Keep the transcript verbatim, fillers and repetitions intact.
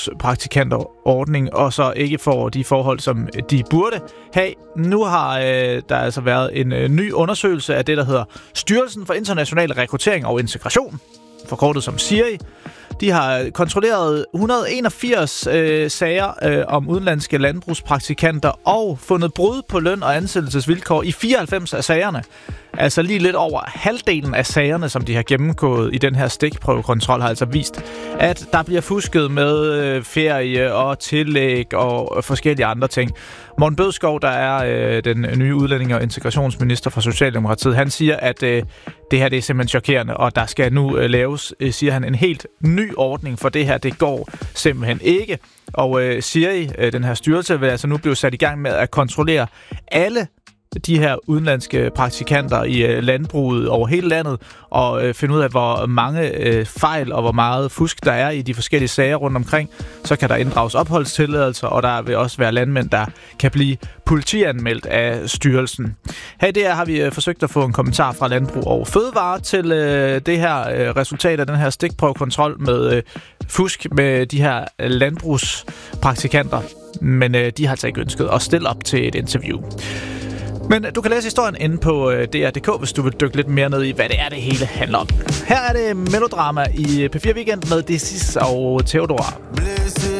landbrugspraktikanterordning, og så ikke får de forhold, som de burde have. Nu har øh, der altså været en øh, ny undersøgelse af det, der hedder Styrelsen for International Rekruttering og Integration, forkortet som S I R I. De har kontrolleret et hundrede og enogfirs øh, sager øh, om udenlandske landbrugspraktikanter og fundet brud på løn- og ansættelsesvilkår i fireoghalvfems af sagerne. Altså lige lidt over halvdelen af sagerne, som de har gennemgået i den her stikprøvekontrol, har altså vist, at der bliver fusket med øh, ferie og tillæg og forskellige andre ting. Morten Bødskov, der er øh, den nye udlændinge- og integrationsminister fra Socialdemokratiet, han siger, at øh, det her det er simpelthen chokerende, og der skal nu øh, laves, øh, siger han, en helt ny ordning for det her. Det går simpelthen ikke. Og øh, S I R I, øh, den her styrelse, vil altså nu blive sat i gang med at kontrollere alle de her udenlandske praktikanter i øh, landbruget over hele landet, og øh, finde ud af, hvor mange øh, fejl og hvor meget fusk der er i de forskellige sager rundt omkring. Så kan der inddrages opholdstilladelser, og der vil også være landmænd, der kan blive politianmeldt af styrelsen. Her i det her har vi øh, forsøgt at få en kommentar fra Landbrug og Fødevare til øh, det her øh, resultat af den her stikprøvekontrol med øh, fusk med de her øh, landbrugspraktikanter. Men øh, de har altså ikke ønsket at stille op til et interview. Men du kan læse historien inde på D R punktum d k, hvis du vil dykke lidt mere ned i, hvad det er, det hele handler om. Her er det melodrama i P fire Weekend med Decis og Theodora.